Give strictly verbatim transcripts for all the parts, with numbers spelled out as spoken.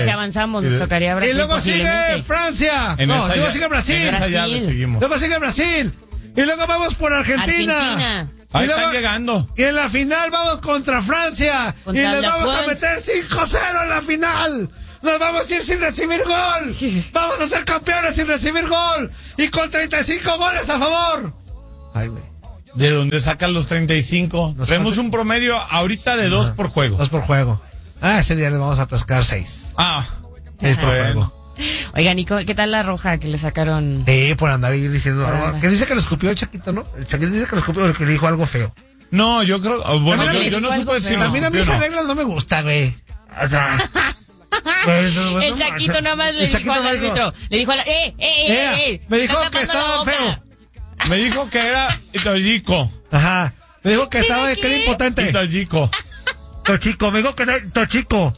si avanzamos, nos tocaría Brasil. Y luego sigue Francia. En no, luego ya, sigue Brasil. En esa llave seguimos. Luego sigue Brasil. Y luego vamos por Argentina. Argentina. Ahí y luego, están llegando. Y en la final vamos contra Francia. Contra y les la vamos France. a meter cinco cero en la final. Nos vamos a ir sin recibir gol. Vamos a ser campeones sin recibir gol. Y con treinta y cinco goles a favor. Ay, güey. ¿De dónde sacan los treinta y cinco? Nos Tenemos falta- un promedio ahorita de dos por juego. Dos por juego. Ah, ese día les vamos a atascar seis. Ah, Seis por bueno. juego. Oigan, Nico, ¿qué tal la roja que le sacaron? Sí, por andar ahí diciendo. Por andar. Que dice que lo escupió el Chaquito, ¿no? El Chaquito dice que lo escupió porque le dijo algo feo. No, yo creo. oh, Bueno, También yo, le yo dijo no algo supe decir. feo. También a mí esa regla no me gusta, güey. O sea, pues, no, El no, Chaquito nada más le el dijo Chaquito al me dijo, árbitro. Le dijo a la... ¡Eh, eh, eh, "Ea, eh! me dijo Está que tapando la estaba boca". feo. Me dijo que era italico. Ajá. Me dijo que estaba de qué? que era impotente. Italico. Tochico, me dijo que era tochico.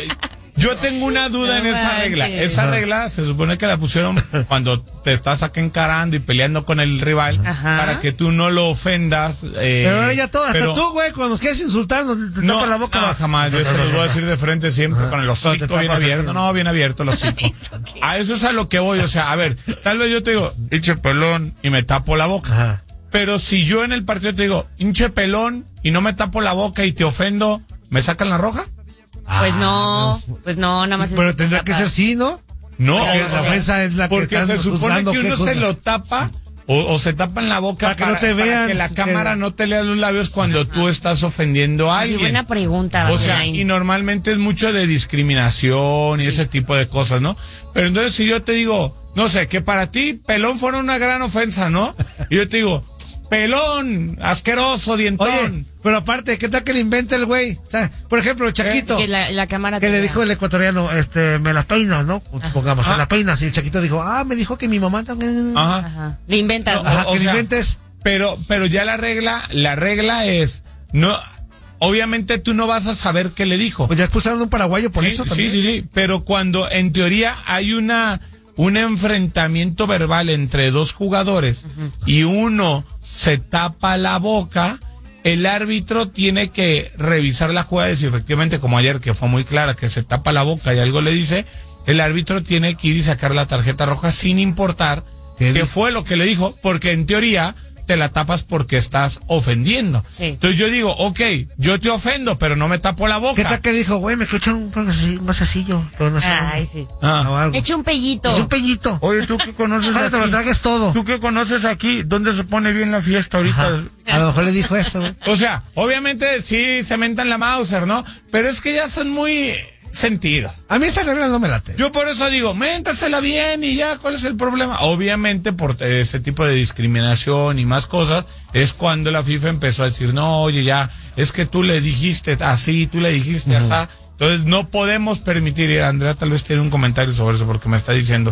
Yo tengo una duda No en esa manches. regla. Esa Ajá. regla se supone que la pusieron cuando te estás acá encarando y peleando con el rival Ajá. para que tú no lo ofendas. Eh, Pero ahora ya todo, hasta pero- tú, güey, cuando nos quieres insultar, nos te No, tapa la boca. no, va. jamás. Yo se los voy a decir de frente siempre Ajá. con el No, te hocico bien tapas el- abierto. No, bien abierto el hocico. ¿Eso qué? A eso es a lo que voy. O sea, a ver, tal vez yo te digo, hinche pelón, y me tapo la boca. Ajá. Pero si yo en el partido te digo, hinche pelón, y no me tapo la boca y te ofendo, ¿me sacan la roja? Pues Ah, no, pues no, nada más. Pero es- tendrá que ser sí, ¿no? No, Porque o la sea, ofensa es la que porque están se supone juzgando que qué uno cosa. se lo tapa o, o se tapa en la boca Para que no te para vean, que la que- cámara no te lea los labios cuando tú estás ofendiendo a Qué alguien. buena pregunta, O sea, Vaseline. y normalmente es mucho de discriminación y ese tipo de cosas, ¿no? Pero entonces si yo te digo, no sé, que para ti pelón fuera una gran ofensa, ¿no? Y yo te digo, pelón, asqueroso, dientón. Oye, pero aparte, ¿qué tal que le inventa el güey? O sea, por ejemplo, Chaquito, Que la, la cámara que te le vea. dijo el ecuatoriano, este, me la peinas, ¿no? Supongamos, Ajá. me la peinas. Y el Chaquito dijo, ah, me dijo que mi mamá también. Ajá. Ajá. Le inventas. No, ¿no? Ajá, o que le sea, inventes. Pero, pero ya la regla, la regla es, no, obviamente tú no vas a saber qué le dijo. Pues ya expulsaron a un paraguayo por sí, eso sí, también. sí, sí, pero cuando en teoría hay una, un enfrentamiento verbal entre dos jugadores y uno se tapa la boca, el árbitro tiene que revisar la jugada y si efectivamente, como ayer que fue muy clara, que se tapa la boca y algo le dice, el árbitro tiene que ir y sacar la tarjeta roja sin importar ¿Qué qué dijo? fue lo que le dijo, porque en teoría te la tapas porque estás ofendiendo. Sí. Entonces yo digo, ok, yo te ofendo, pero no me tapo la boca. ¿Qué tal que dijo, güey, me escucha un, un gasecillo? Pero no sé. Ay, sí. Ah. O algo. Echa un pellito. Un peñito. Oye, ¿tú qué conoces Ahora te lo aquí? tragues todo. ¿Tú qué conoces aquí? ¿Dónde se pone bien la fiesta ahorita? Ajá. A lo mejor le dijo eso, güey. O sea, obviamente sí se mentan la Mauser, ¿no? Pero es que ya son muy sentidos. A mí esa regla no me late. Yo por eso digo, méntasela bien y ya, ¿cuál es el problema? Obviamente por ese tipo de discriminación y más cosas, es cuando la FIFA empezó a decir, no, oye, ya, es que tú le dijiste así, tú le dijiste Ujú. así. Entonces no podemos permitir, y Andrea tal vez tiene un comentario sobre eso porque me está diciendo,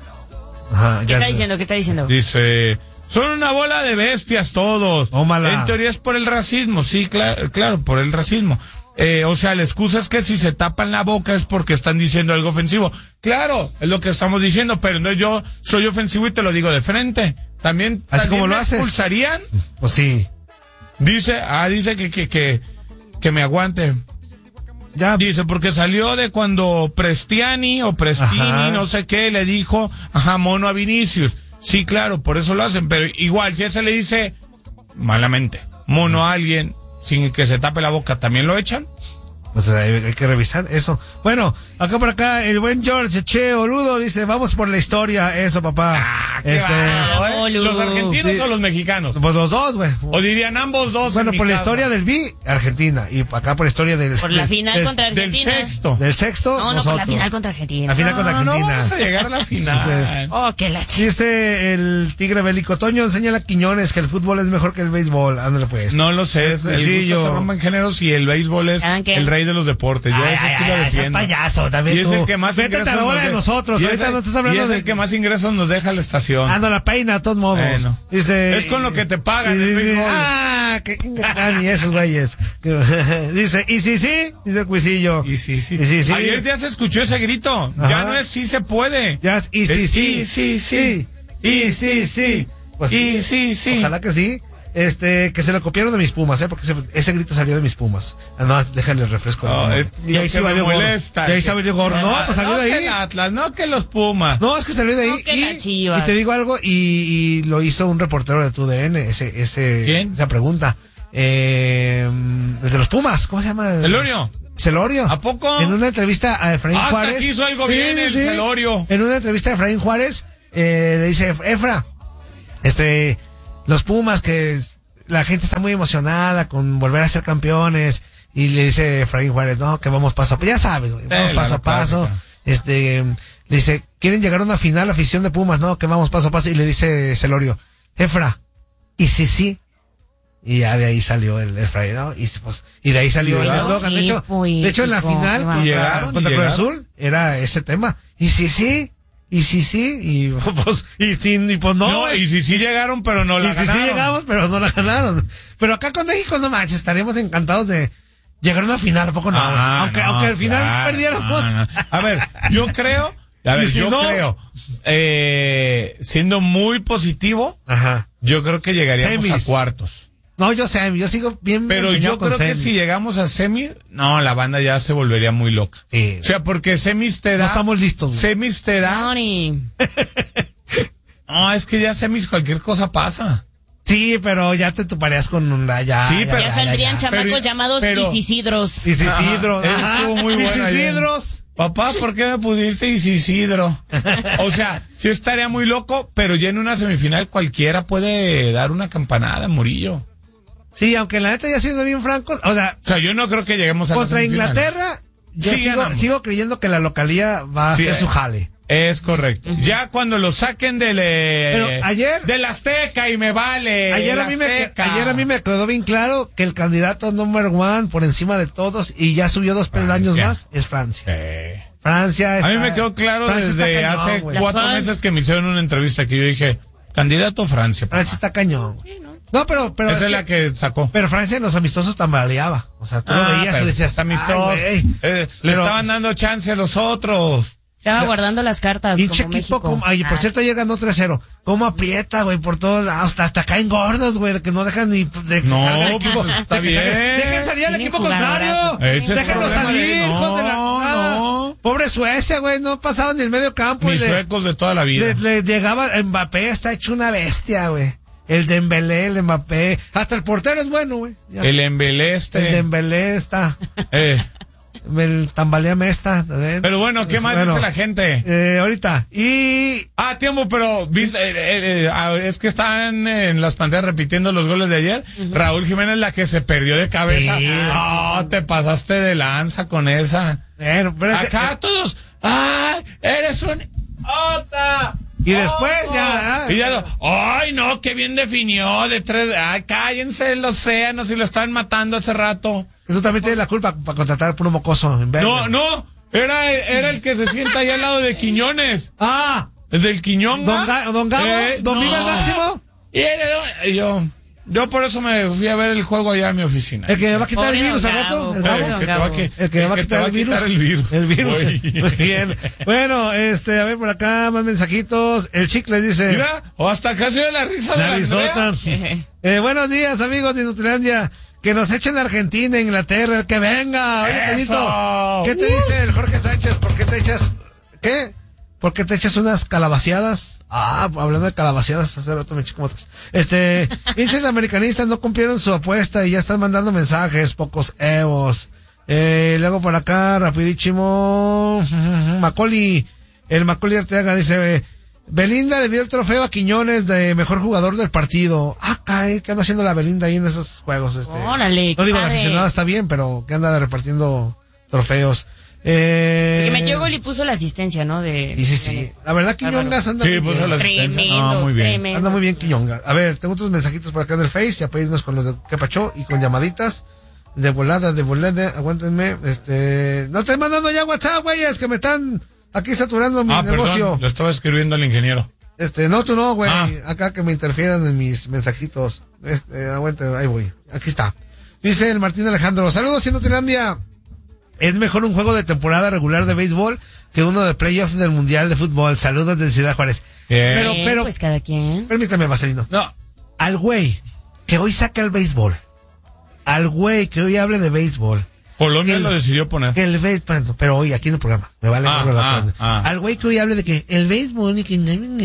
Ajá, ¿Qué ya está sé. diciendo? ¿Qué está diciendo? dice, son una bola de bestias todos. Tómala. En teoría es por el racismo, sí, claro, claro, por el racismo. Eh, o sea, la excusa es que si se tapan la boca es porque están diciendo algo ofensivo. Claro, es lo que estamos diciendo, pero no, yo soy ofensivo y te lo digo de frente. También, Así ¿también como lo me haces. expulsarían? Pues sí. Dice, ah, dice que, que, que, que me aguante. Ya. Dice, porque salió de cuando Prestiani o Prestini, Ajá. no sé qué, le dijo, ajá, mono a Vinicius. Sí, claro, por eso lo hacen, pero igual, si ese le dice, malamente, mono a alguien, sin que se tape la boca, ¿también lo echan? Pues hay, hay que revisar eso. Bueno, acá por acá, el buen George Che Oludo dice, vamos por la historia, eso, papá. Ah, qué Este, bárbaro, ¿eh? Boludo. ¿Los argentinos Sí. o los mexicanos? pues los dos, güey. O dirían ambos dos. Bueno, en mi por la caso. historia del B, Argentina. Y acá por la historia del... Por la del- final del- contra Del Argentina. sexto. Del sexto, No, no, por nosotros. la final contra Argentina. La final contra No, no Argentina. vamos a llegar a la final. Oh, qué la ch... Dice el tigre bélico, Toño, enséñale a Quiñones que el fútbol es mejor que el béisbol. Ándale pues. No lo sé, es, el Sí, gusto yo- se rompen géneros y el béisbol es ¿Saben qué? el rey de los deportes. Yo Ay, eso ay, sí lo ay, defiendo. seas payaso, también Y es tú. el que más Métete ingresos a la bola nos de de- nosotros. y es Ahorita el- no estás hablando y es de... el que más ingresos nos deja la estación. Ando la peina, de todos modos. Bueno. Dice, Es con lo que te pagan y- el y- béisbol. Ah, que ni esos güeyes. Dice, y si sí, dice el cuisillo. Y sí, sí. Y sí, sí. Ayer ya se escuchó ese grito. Ajá. Ya no es sí se puede. Ya, y sí, Es sí. Y sí, sí. Y sí, sí. Pues, Y sí, sí. Ojalá que sí. Este, que se lo copiaron de mis Pumas, ¿eh? Porque ese, ese grito salió de mis Pumas. Además, déjale el refresco. No, no, es y ahí lo sí que me valió gorro. molesta. Y ahí salió gorro. No, pues salió no de que ahí. el Atlas, no que los Pumas. No, es que salió de ahí. No, que la y, Chivas. y te digo algo, y, y lo hizo un reportero de tu D N, ese, ese, ¿Quién? esa pregunta. Eh, desde los Pumas, ¿cómo se llama? Celorio. Celorio. ¿A poco? En una entrevista a Efraín Hasta Juárez. aquí hizo algo bien el Celorio. En una entrevista a Efraín Juárez, eh, le dice, Efra, este, los Pumas, que la gente está muy emocionada con volver a ser campeones, y le dice Efraín Juárez, no, que vamos paso a paso, ya sabes, güey, vamos Eh, paso la a paso, clásica. este, le dice, ¿quieren llegar a una final afición de Pumas? No, que vamos paso a paso, y le dice Celorio, Efra, ¿y si sí? Y ya de ahí salió el Efraín, ¿no? Y pues, y de ahí salió el ¿Llegaron? eslogan. De hecho, Equipo, de hecho en la equipo, final qué contra, llegaron, contra y Cruz llegaron. Azul era ese tema. Y sí, sí, y sí, sí, y pues, y sí, y pues no. No, güey. y si sí llegaron, pero no Y la sí, sí ganaron. llegamos, pero no la ganaron. Pero acá con México, no manches, estaríamos encantados de llegar a una final, ¿a poco no? Ah, aunque, no, aunque al final claro, perdiéramos. no, no. A ver, yo creo, a ver, Y si yo no- creo, eh, siendo muy positivo, Ajá. yo creo que llegaríamos Semis. a cuartos. No, yo sé, yo sigo bien. Pero empeñado yo con creo que Semi. si llegamos a semis, no, la banda ya se volvería muy loca. Sí. O sea, porque semis te da. No estamos listos, güey. Semis te da. No, ni... No, es que ya semis cualquier cosa pasa. Sí, pero ya te toparías con una, ya. Sí, pero- Ya saldrían ya. chamacos Pero- llamados pero- Isisidros. Isisidros. Ajá, Ajá. estuvo muy buena Isisidros. Papá, ¿por qué me pusiste Isidro? O sea, sí estaría muy loco, pero ya en una semifinal cualquiera puede dar una campanada, Murillo. Sí, aunque la neta ya siendo bien francos, o sea, O sea, yo no creo que lleguemos a la contra semifinal. Inglaterra, yo Sí, sigo, ganamos. sigo creyendo que la localía va a Sí, hacer eh. su jale. Es correcto. Ya cuando lo saquen del eh, Pero ayer- del Azteca y me vale. Ayer el a, mí me, Azteca. ayer a mí me quedó bien claro que el candidato number one por encima de todos y ya subió dos peldaños Francia. más es Francia. Eh. Francia está, A mí me quedó claro Francia está desde cañón, hace güey. cuatro La France. meses que me hicieron una entrevista que yo dije, candidato Francia. papá. Francia está cañón. güey. No, pero, pero, Esa es es la que sacó. pero Francia en los amistosos tambaleaba. O sea, tú lo Ah, veías y pero decías, está amistoso. "Ay, güey". Eh, le Pero- estaban dando chance a los otros. Estaba guardando las cartas Pinche como equipo, México. como, ay, por Ah. cierto, ayer ganó tres cero. ¿Cómo aprieta, güey? Por todos lados. Hasta, hasta caen gordos, güey, que no dejan ni de que No, salga el equipo. pues, está de que salga- bien. Dejen salir al Tienen equipo jugadorazos. contrario. Ese es el Déjenlo problema salir, de- hijos de la no, nada. no. Pobre Suecia, güey, no pasaban ni el medio campo. Mis y le- suecos de toda la vida. le, le llegaba, Mbappé está hecho una bestia, güey. El Dembélé, el Mbappé. Hasta el portero es bueno, güey. Ya. El embeleste. El Dembélé está. Eh. El tambaleame está. ¿ven? Pero bueno, ¿qué más Bueno, dice la gente? Eh, ahorita. Y Ah, tiempo, pero ¿viste? Eh, eh, eh, ah, es que están en las pantallas repitiendo los goles de ayer. Raúl Jiménez, la que se perdió de cabeza. Sí, No, te pasaste de lanza con esa. bueno, pero ese- Acá todos, ¡ay! ¡Eres un ota! Y después ¡Ojo! ya, ah. Y ya, lo- ¡ay, no! ¡Qué bien definió! De tres, ¡ay, cállense el océano! Si lo estaban matando hace rato. Eso también tiene la culpa para contratar al puro mocoso en verde. No, no, era, era el que se sienta ahí al lado de Quiñones. Ah, El del Quiñón. don, Ga- don Gabo, Eh, don no. Viva el Máximo. Y era- y yo, yo por eso me fui a ver el juego allá en mi oficina. El que va a quitar Pobre el virus don al rato. Gabo, El pobre Gabo. El que te va a, qui- El que va a te quitar el virus. el virus. El virus. Uy. Muy bien. Bueno, este, a ver por acá, más mensajitos. El chicle dice. Mira, o hasta casi de la risa de La la risota. Andrea. Eh, buenos días, amigos de Nutrilandia. Que nos echen a Argentina, Inglaterra, el que venga. Oye, ¡Eso! Toñito, ¿qué te Uh. dice el Jorge Sánchez? ¿Por qué te echas, qué? ¿Por qué te echas unas calabaceadas? Ah, hablando de calabaceadas, hace rato me eché como otros. Este, pinches americanistas no cumplieron su apuesta y ya están mandando mensajes, pocos evos. Eh, luego por acá, rapidísimo, Macaulay, el Macaulay Arteaga dice, Belinda le dio el trofeo a Quiñones de mejor jugador del partido. Ah, caray, ¿qué anda haciendo la Belinda ahí en esos juegos? Este? Órale, No qué digo, la padre. aficionada está bien, pero que anda repartiendo trofeos. Eh, Que metió gol y puso la asistencia, ¿no? De Sí, sí, sí. Jiménez. La verdad, Quiñongas anda Sí, muy puso bien. la asistencia. Tremendo, Ah, muy bien. tremendo. Anda muy bien Quiñongas. A ver, tengo otros mensajitos por acá en el Face, ya para irnos con los de ¿Qué Pacho? Y con llamaditas. De volada, de volada, aguántenme. Este, no estoy mandando ya WhatsApp, güeyes, que me están aquí saturando mi Ah, negocio. perdón, lo estaba escribiendo al ingeniero. Este, no, tú no, güey. Ah. Acá que me interfieran en mis mensajitos. Este, aguante, ahí voy. Aquí está. Dice el Martín Alejandro, saludos, siendo Tilandia. Es mejor un juego de temporada regular de béisbol que uno de playoffs del Mundial de Fútbol. Saludos desde Ciudad Juárez. Bien. Pero, Eh, pero, pues cada quien. permítame, Marcelino. No, Al güey que hoy saque el béisbol. Al güey que hoy hable de béisbol. Colombia el, lo decidió poner. Que el béisbol, pero hoy aquí en el programa. Me vale ah, la ah, ah. Al güey que hoy hable de que el béisbol, ni que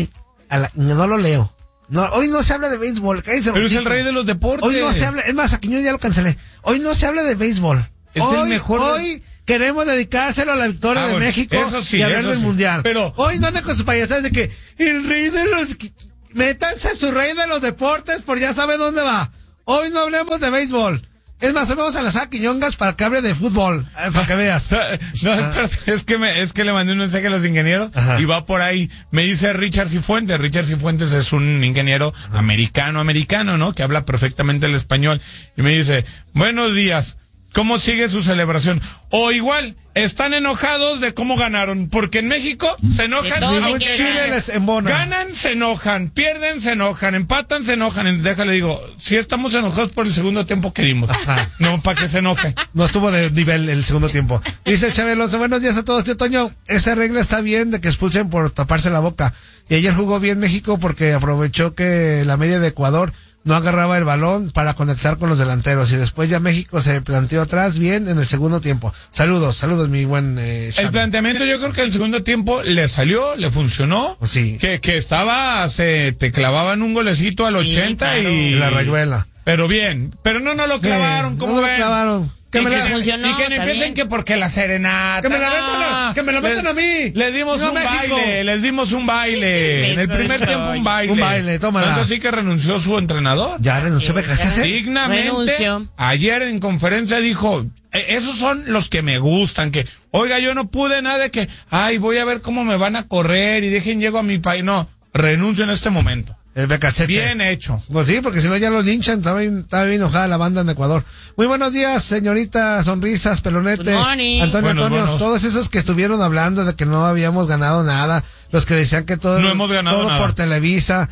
a la, no lo leo. No, hoy no se habla de béisbol. Cállese, pero es el rey de los deportes. Hoy no se habla, es más, aquí yo ya lo cancelé. Hoy no se habla de béisbol. Es hoy, el mejor. Hoy queremos dedicárselo a la victoria ah, de bueno, México eso sí, y hablar del sí. mundial. Pero hoy no andan con sus payasadas de que el rey de los, métanse su rey de los deportes por ya sabe dónde va. Hoy no hablemos de béisbol. Es más, hoy vamos a las Quiñongas para que hable de fútbol, para que veas. No, espérate, es que me, es que le mandé un mensaje a los ingenieros. Ajá. Y va por ahí. Me dice Richard Cifuentes. Richard Cifuentes es un ingeniero americano, americano, ¿no? Que habla perfectamente el español. Y me dice, buenos días. ¿Cómo sigue su celebración? O igual, están enojados de cómo ganaron, porque en México se enojan, aunque Chile les embona. Ganan, se enojan, pierden, se enojan, empatan, se enojan. Déjale, digo, si estamos enojados por el segundo tiempo que dimos. Ajá. No, para que se enoje. No estuvo de nivel el segundo tiempo. Dice Chabeloso, buenos días a todos, tío Toño. Esa regla está bien de que expulsen por taparse la boca. Y ayer jugó bien México porque aprovechó que la media de Ecuador no agarraba el balón para conectar con los delanteros y después ya México se planteó atrás bien en el segundo tiempo. Saludos, saludos mi buen eh, el planteamiento yo creo que en el segundo tiempo le salió, le funcionó. Sí. Que, que estaba, se te clavaban un golecito al sí, ochenta claro. Y la rayuela. Pero bien, pero no, no lo clavaron, ¿cómo no ven? lo clavaron. Que y, me que la, funcionó, y que no empiecen que porque la serenata. Que me la metan, que me la metan a mí. Les dimos no un México. baile, les dimos un baile. En el primer tiempo un baile. Un baile, tómala. Tanto así que renunció su entrenador. Ya renunció, me casaste. Dignamente. Renunció. Ayer en conferencia dijo, esos son los que me gustan, que, oiga, yo no pude nada de que, ay, voy a ver cómo me van a correr y dejen llego a mi país. No, renuncio en este momento. El Becacheche. Bien hecho. Pues sí, porque si no ya los linchan, estaba bien, estaba bien enojada la banda en Ecuador. Muy buenos días, señorita Sonrisas, Pelonete, Antonio, buenos, Antonio, buenos. Todos esos que estuvieron hablando de que no habíamos ganado nada, los que decían que todo, no hemos ganado todo nada. por Televisa,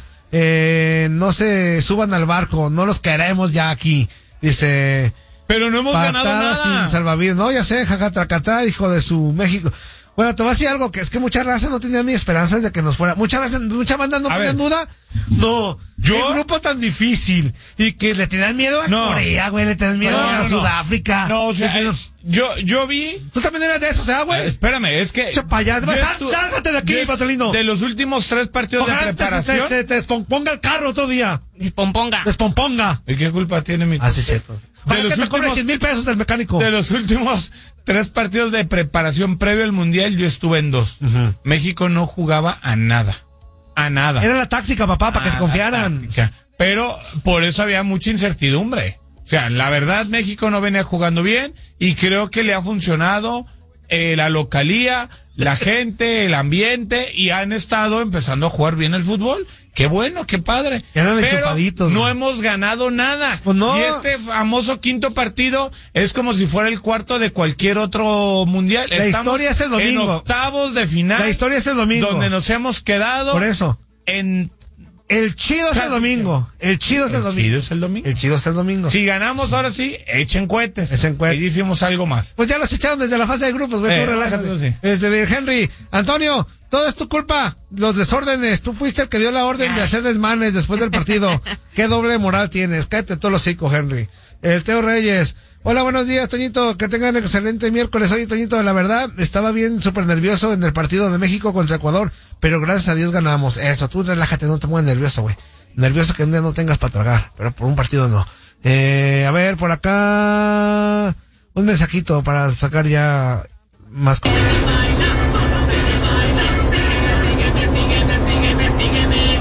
eh, no se suban al barco, no los queremos ya aquí, dice. Pero no hemos ganado nada. Sin salvavidas, no, ya sé, jajatracatá, hijo de su México. Bueno, te voy a decir algo, que es que muchas razas no tenían ni esperanzas de que nos fuera. Muchas veces, muchas bandas no ponían duda. No, yo. Qué grupo tan difícil. Y que le tenían miedo a no. Corea, güey, le tenían miedo no, a no, Sudáfrica. No, o sea, eh, yo, yo vi. Tú también eres de eso, o sea, güey. Eh, espérame, es que. Chapayas, sálgate de aquí, Patrolino. De los últimos tres partidos Ojalá de preparación. Te, te, te descomponga el carro todo día. Despomponga. Despomponga. ¿Y qué culpa tiene mi Ah, sí, cierto. De los, que te últimos, cien mil pesos del mecánico. de los últimos tres partidos de preparación previo al Mundial, yo estuve en dos. Uh-huh. México no jugaba a nada. A nada. Era la táctica, papá, para que se confiaran. Táctica. Pero por eso había mucha incertidumbre. O sea, la verdad, México no venía jugando bien y creo que le ha funcionado eh, la localía, la gente, el ambiente y han estado empezando a jugar bien el fútbol. Qué bueno, qué padre. Pero no ¿no? hemos ganado nada. Pues no. Y este famoso quinto partido es como si fuera el cuarto de cualquier otro mundial. La Estamos historia es el domingo. En octavos de final. La historia es el domingo. Donde nos hemos quedado. Por eso. En El chido es el domingo. El chido es el, el domingo. Chido es el domingo. El chido es el domingo. Si ganamos ahora sí, echen cohetes. Echen cohetes. Y decimos algo más. Pues ya los echaron desde la fase de grupos, güey, eh, tú relájate. Sí. Este, Henry, Antonio, todo es tu culpa. Los desórdenes. Tú fuiste el que dio la orden de hacer desmanes después del partido. Qué doble moral tienes. Cállate todo los hocico, Henry. El Teo Reyes. Hola, buenos días, Toñito. Que tengan excelente miércoles. Oye, Toñito, la verdad, estaba bien súper nervioso en el partido de México contra Ecuador, pero gracias a Dios ganamos. Eso, tú relájate, no te muevas nervioso, güey. Nervioso que un día no tengas para tragar, pero por un partido no. Eh, a ver, por acá, un mensajito para sacar ya más cosas.